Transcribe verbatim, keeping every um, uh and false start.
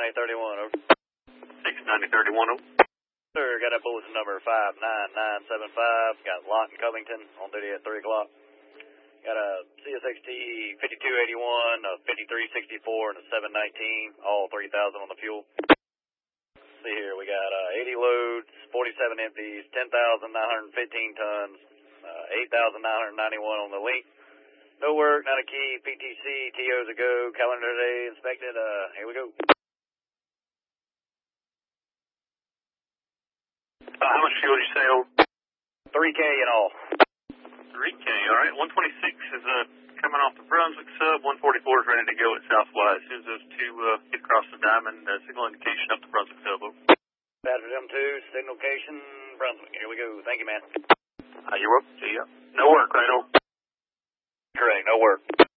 ninety thirty-one, over. six ninety thirty-one, over. Sir, got a bulletin number five nine nine seven five. Got Lawton Covington on duty at three o'clock. Got a C S X T fifty-two eighty-one, a fifty-three sixty-four, and a seven nineteen, all three thousand on the fuel. See here, we got uh, eighty loads, forty-seven empties, ten thousand nine hundred fifteen tons, uh, eight thousand nine hundred ninety-one on the link. No work, not a key, P T C, T Os a go, calendar day inspected. Uh, here we go. Uh, how much fuel did you say, over? three K in all. three K, all right. one twenty-six is uh, coming off the Brunswick sub. one forty-four is ready to go at Southwise. As soon as those two uh, get across the diamond, uh, signal indication up the Brunswick sub, over. Badger M two, signal location, Brunswick. Here we go. Thank you, man. Uh, you're welcome. See ya. No work, right, over? Correct, no work.